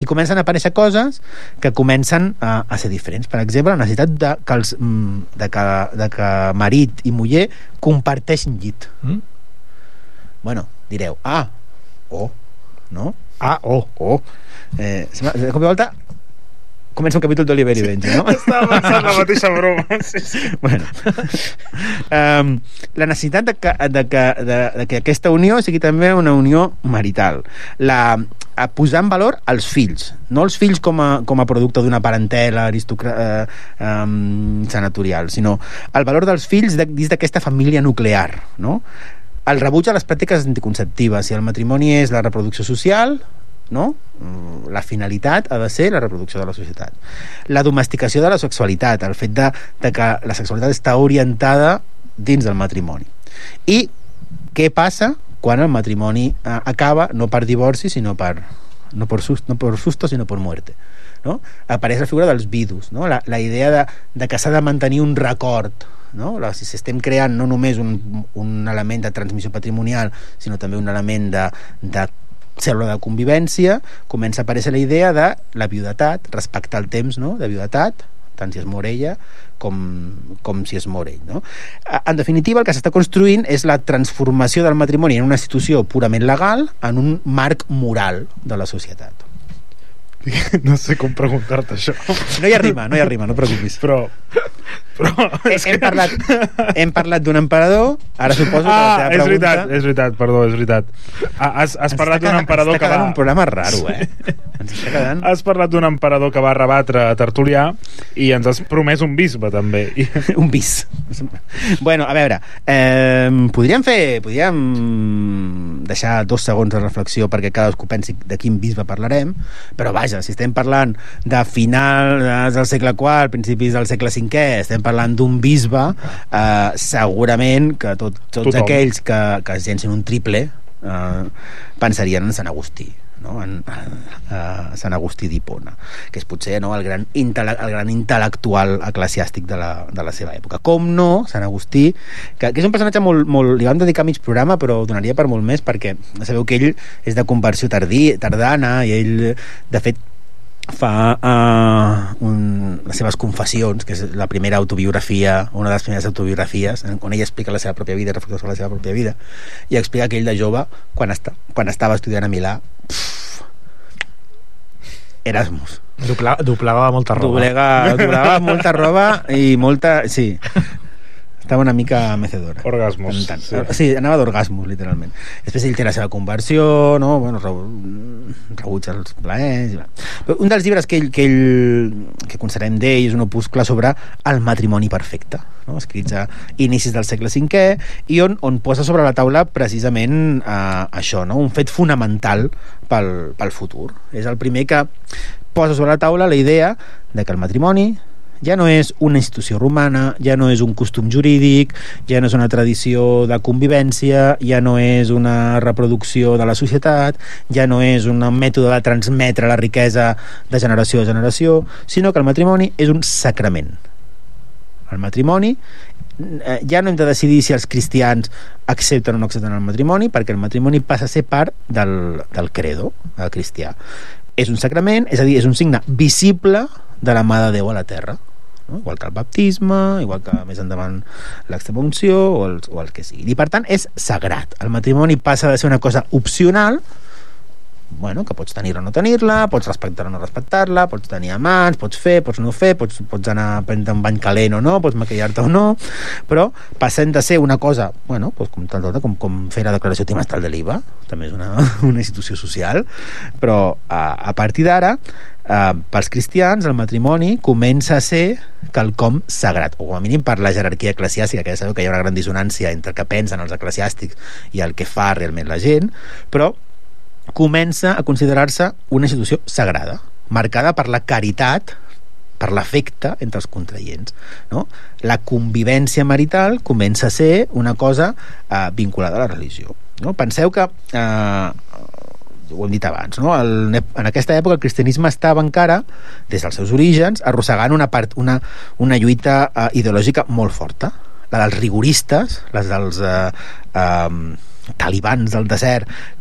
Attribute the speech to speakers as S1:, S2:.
S1: I comencen a aparèixer coses que comencen a ser diferents. Per exemple, la necessitat de que marit i muller comparteixin llit. Bueno, direu, no? De cop i volta comença un capítol d'Oliver i Benji, no?
S2: Estava pensant la mateixa broma. Sí.
S1: Bueno, la necessitat de que aquesta unió sigui també una unió marital. A posar en valor els fills, no els fills com a producte d'una parentela senatorial, sinó el valor dels fills dins d'aquesta família nuclear, no? El rebuig a les pràctiques anticonceptives. Si el matrimoni és la reproducció social, no? La finalitat ha de ser la reproducció de la societat. La domesticació de la sexualitat, el fet de que la sexualitat està orientada dins del matrimoni. I què passa quan el matrimoni acaba, no per divorci, sinó no per susto, sinó per muerte, no? Apareix la figura dels vidus, no? La idea de que s'ha de mantenir un record, no? Si estem creant no només un element de transmissió patrimonial, sinó també un element de cèl·lula de convivència, comença a aparèixer la idea de la viudetat, respectar el temps, no? De viudetat, tant si es mor ella com si es mor ell, no? En definitiva, el que s'està construint és la transformació del matrimoni en una institució purament legal en un marc moral de la societat.
S2: No sé com preguntar-te això.
S1: No hi ha rima, no preocupis.
S2: Però
S1: hem parlat d'un emperador. Ara suposo que la teva pregunta...
S2: És veritat. Has parlat d'un emperador que va...
S1: un programa raro, Ens està quedant...
S2: Has parlat d'un emperador que va rebatre a Tertulià i ens has promès un bisbe, també.
S1: Un bis. Bueno, a veure, podríem deixar 2 segons de reflexió perquè cadascú pensi de quin bisbe parlarem, però vaja, si estem parlant de finals del segle IV, principis del segle V, estem parlant d'un bisbe, segurament que tots aquells que es llencin un triple pensarien en Sant Agustí, no? En Sant Agustí d'Hipona, que és potser, no, el gran intel·lectual eclesiàstic de la seva època. Com no, Sant Agustí, que és un personatge molt... Li vam dedicar mig programa, però donaria per molt més, perquè sabeu que ell és de conversió tardana, i ell, de fet, fa les seves confessions, que és la primera autobiografia, una de les primeres autobiografies, on ell explica la seva pròpia vida, reflexió sobre la seva pròpia vida, i explica que ell de jove, quan estava estudiant a Milà, Erasmus.
S2: Doblava molta roba.
S1: Doblava molta roba i molta... Sí. Estava una mica mecedora.
S2: Orgasmos.
S1: Sí, anava d'orgasmos, literalment. Després ell té la seva conversió, no? Bueno, rebutja els plaers... Però un dels llibres que considerem d'ell és un opuscle sobre el matrimoni perfecte, no? Escrits a inicis del segle V, i on posa sobre la taula precisament això, no? Un fet fonamental pel futur. És el primer que posa sobre la taula la idea de que el matrimoni ja no és una institució romana, ja no és un costum jurídic, ja no és una tradició de convivència, ja no és una reproducció de la societat, ja no és un mètode de transmetre la riquesa de generació a generació, sinó que el matrimoni és un sacrament. El matrimoni, ja no hem de decidir si els cristians accepten o no accepten el matrimoni, perquè el matrimoni passa a ser part del credo cristià. És un sacrament, és a dir, és un signe visible de la mà de Déu a la terra, no? Igual que el baptisme, igual que més endavant l'extrema unció o el que sigui. I per tant és sagrat. El matrimoni passa de ser una cosa opcional, bueno, que pots tenir-la o no tenir-la, pots respectar-la o no respectar-la, pots tenir amants, pots fer, pots no fer, pots anar a prendre un bany calent o no, pots maquillar-te o no, però passant de ser una cosa, bueno, com fer la declaració trimestral de l'IVA, també és una institució social, però a partir d'ara, pels cristians el matrimoni comença a ser quelcom sagrat, o com a mínim per la jerarquia eclesiàstica, que ja sabeu que hi ha una gran dissonància entre el que pensen els eclesiàstics i el que fa realment la gent, però comença a considerar-se una institució sagrada, marcada per la caritat, per l'afecte entre els contraients, no? La convivència marital comença a ser una cosa vinculada a la religió, no? Penseu que ho hem dit abans, no? En aquesta època el cristianisme estava encara, des dels seus orígens, arrossegant una lluita ideològica molt forta, la dels rigoristes, les dels talibans del desert,